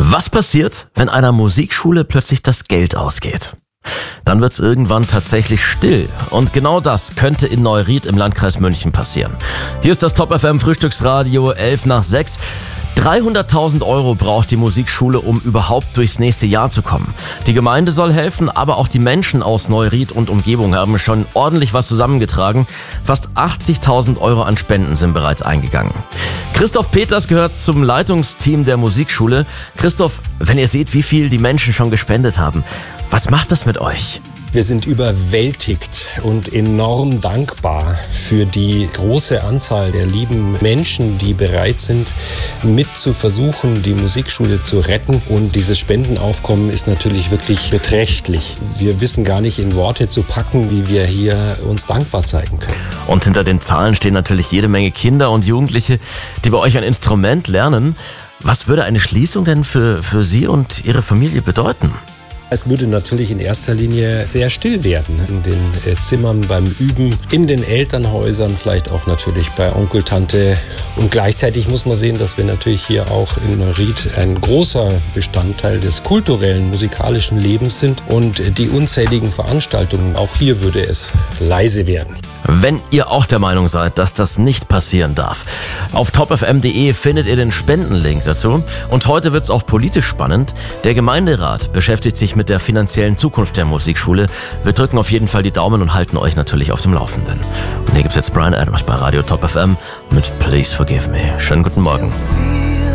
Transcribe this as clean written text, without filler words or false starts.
Was passiert, wenn einer Musikschule plötzlich das Geld ausgeht? Dann wird's irgendwann tatsächlich still. Und genau das könnte in Neuried im Landkreis München passieren. Hier ist das Top FM Frühstücksradio 5:11. 300.000 € braucht die Musikschule, um überhaupt durchs nächste Jahr zu kommen. Die Gemeinde soll helfen, aber auch die Menschen aus Neuried und Umgebung haben schon ordentlich was zusammengetragen. Fast 80.000 € an Spenden sind bereits eingegangen. Christoph Peters gehört zum Leitungsteam der Musikschule. Christoph, wenn ihr seht, wie viel die Menschen schon gespendet haben, was macht das mit euch? Wir sind überwältigt und enorm dankbar für die große Anzahl der lieben Menschen, die bereit sind, mit zu versuchen, die Musikschule zu retten. Und dieses Spendenaufkommen ist natürlich wirklich beträchtlich. Wir wissen gar nicht in Worte zu packen, wie wir hier uns dankbar zeigen können. Und hinter den Zahlen stehen natürlich jede Menge Kinder und Jugendliche, die bei euch ein Instrument lernen. Was würde eine Schließung denn für Sie und Ihre Familie bedeuten? Es würde natürlich in erster Linie sehr still werden in den Zimmern beim Üben, in den Elternhäusern, vielleicht auch natürlich bei Onkel, Tante. Und gleichzeitig muss man sehen, dass wir natürlich hier auch in Neuried ein großer Bestandteil des kulturellen, musikalischen Lebens sind. Und die unzähligen Veranstaltungen, auch hier würde es leise werden. Wenn ihr auch der Meinung seid, dass das nicht passieren darf, auf topfm.de findet ihr den Spendenlink dazu. Und heute wird's auch politisch spannend. Der Gemeinderat beschäftigt sich mit der finanziellen Zukunft der Musikschule. Wir drücken auf jeden Fall die Daumen und halten euch natürlich auf dem Laufenden. Und hier gibt's jetzt Bryan Adams bei Radio Top FM mit Please Forgive Me. Schönen guten Morgen.